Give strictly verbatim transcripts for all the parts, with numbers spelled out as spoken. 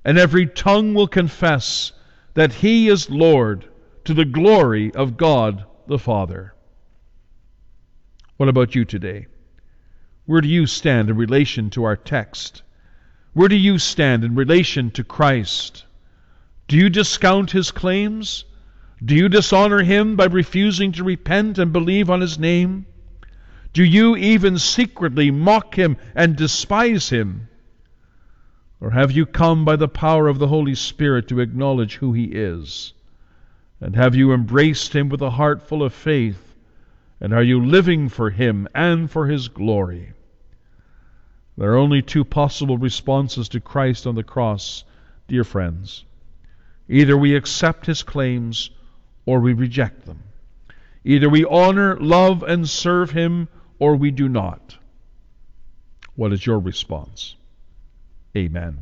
and every tongue will confess that He is Lord, to the glory of God the Father. What about you today? Where do you stand in relation to our text? Where do you stand in relation to Christ? Do you discount His claims? Do you dishonor Him by refusing to repent and believe on His name? Do you even secretly mock Him and despise Him? Or have you come by the power of the Holy Spirit to acknowledge who He is? And have you embraced Him with a heart full of faith? And are you living for Him and for His glory? There are only two possible responses to Christ on the cross, dear friends. Either we accept His claims or we reject them. Either we honor, love, and serve Him or we do not. What is your response? Amen.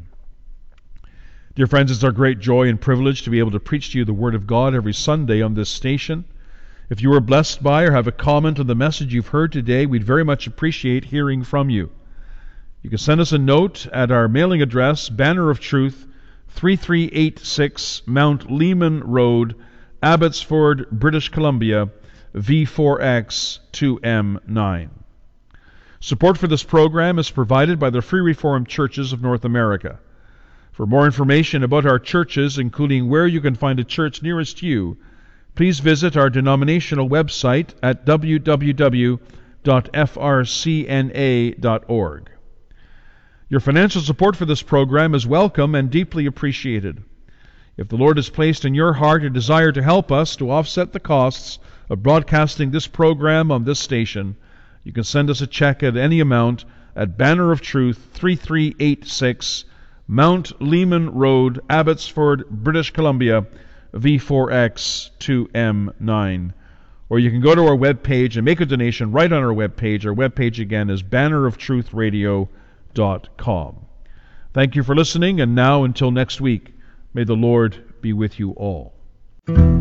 Dear friends, it's our great joy and privilege to be able to preach to you the Word of God every Sunday on this station. If you were blessed by or have a comment on the message you've heard today, we'd very much appreciate hearing from you. You can send us a note at our mailing address, Banner of Truth, three three eight six Mount Lehman Road, Abbotsford, British Columbia, V four X two M nine. Support for this program is provided by the Free Reformed Churches of North America. For more information about our churches, including where you can find a church nearest you, please visit our denominational website at w w w dot f r c n a dot org. Your financial support for this program is welcome and deeply appreciated. If the Lord has placed in your heart a desire to help us to offset the costs of broadcasting this program on this station, you can send us a check at any amount at Banner of Truth, three three eight six Mount Lehman Road, Abbotsford, British Columbia, V four X two M nine. Or you can go to our webpage and make a donation right on our webpage. Our webpage again is banner of truth radio dot com. Thank you for listening, and now until next week, may the Lord be with you all.